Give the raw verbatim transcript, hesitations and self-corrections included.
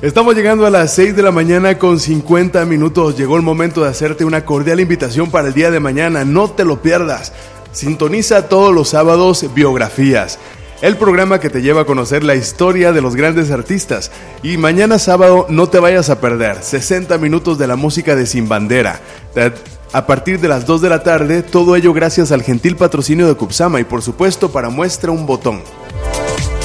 Estamos llegando a las seis de la mañana con cincuenta minutos. Llegó el momento de hacerte una cordial invitación para el día de mañana. No te lo pierdas. Sintoniza todos los sábados Biografías, el programa que te lleva a conocer la historia de los grandes artistas. Y mañana sábado no te vayas a perder sesenta minutos de la música de Sin Bandera. A partir de las dos de la tarde, todo ello gracias al gentil patrocinio de Cupsama y por supuesto para Muestra un Botón.